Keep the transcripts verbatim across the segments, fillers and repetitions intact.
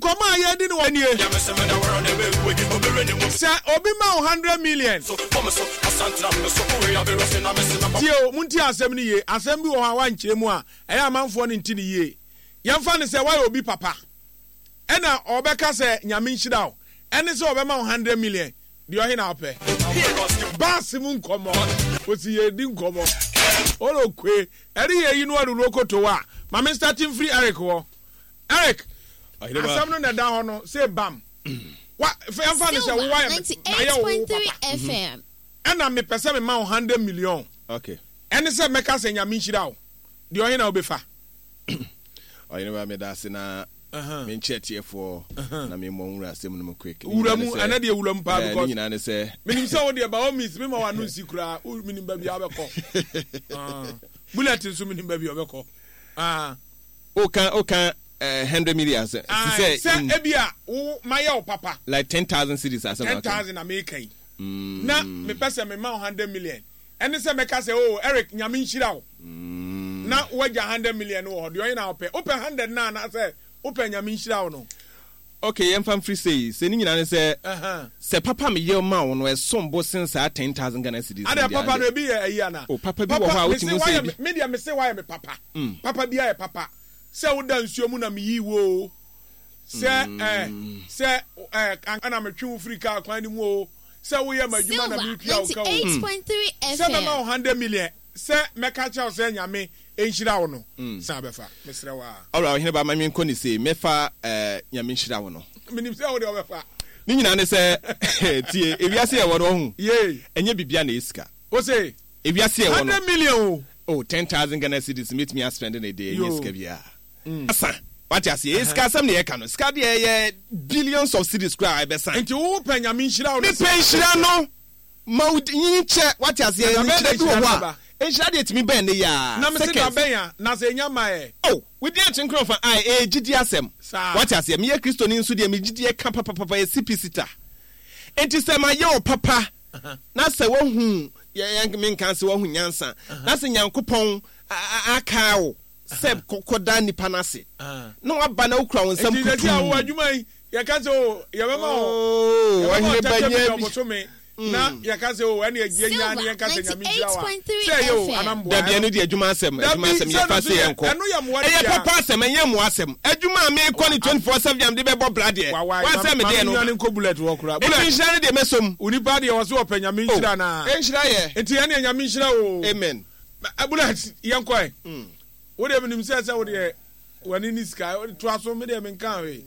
nkoma ye di ni wani e say obi ma one hundred million tio munti asem ni ye asem bi wo ha wa nkyere mu a eya amanfo ni nti ni ye yemfa ni say why obi papa ena obeka say nyame nhira o ene say obema one hundred million di o he na ope bas mu nkomo osi ye di nkomo olo kwe eri ye yi no adu lokoto wa ma me starting free Eric wo Eric asam no na da ho no say bam wa yemfa ni say wo wa ninety-eight point three F M ena me pese me ma one hundred million okay ene say meka say nyame nhira o di o he na obefa oyi no me da se na me nchetiefo na me mo nwura asem no quick wuramu ana de wuramu pa because nyina ne se minim say wo de ba o miss me ma wa no sikura minim ba bia obekọ ah bulletin so minim ba bia obekọ ah o kan o kan one hundred million say say say ebia wo maye o papa like ten thousand cedis asem ten thousand America na me pese me ma one hundred million ene say me ka say oh Eric nyame nhira wo na waja one hundred million wo de o na ope ope one hundred na na say open nyame nhira wo no okay yem fam free say say ni nyina ne say uh-huh say papa me ye ma wo no e sombo since ten thousand Ghana cedis ada papa no bi ye ayi ana oh papa bi wo ha wo ti mo say me dia me say why me papa papa bi aye papa say wo da nsuo mu na me yi wo say eh say eh ana me twu free car kwan ni mu o say wo ye madwuma na me pia wo ka o ninety-eight point three F M say me ma one hundred million say me ka cha say nyame enhira wo no sa befa mesre wa all right here ba ma me nko ni say mefa eh nyame enhira wo no minim say wo de obefa ni nyina ne say tie ewiase ye wo do hu ye enye bibia na esika o say ewiase ye wo no one hundred million oh ten thousand Ghana cedis meet me spend in a day enye esika bia asa what you say esika sam na ye ka no esika de ye billions of cedis cry I be sign enti wo pa nyame enhira wo no me pe enhira no maudi che what you say enhira bi wo ho enhira de timi ben ne ya na me se da ben ya na se nyama e oh we dey chinkron for I eh gidi asem what you say me ye Kristo ni nso de me gidi e ka papa papa e C P sita enti se ma ye o papa na se wo hu ye me nkan se wo hu nyansa na se nyankopon aka wo se kokoda nipa na se no aba na ukura won sam kutu enti ya wo adwuma yi ye ka se o ye be ma o wo nye banye bi na ya ka se o ene agie nya ne ya ka se nyame jia wa say yo anambo da bia no de adwuma asem adwuma asem ye fa se yenko e ye papa asem enye mu asem adwuma me ko ni twenty-four seven am de be bo brade wa se me de no ne ko bullet wo kura bullet enhira de mesom unipa de wo se opanya me nhira na enhira ye enti ene nyame nhira o amen bullet yenko e wo de minim se se wo de wani ni sky to aso me de me nkan we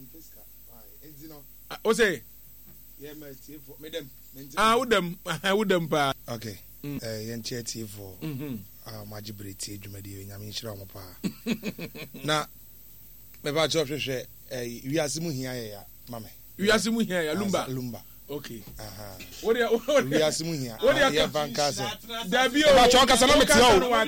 o say yeah me tie for me dem ah udem udem pa okay eh yen tie tie for ah majibriti adwumadi nyame nhira mo pa na me ba chop hwehwe eh wiase mu hia ya mame wiase mu hia ya lumba lumba okay aha wo de wiase mu hia wo de ya vankasa da bi o ba chop kasa na me tie o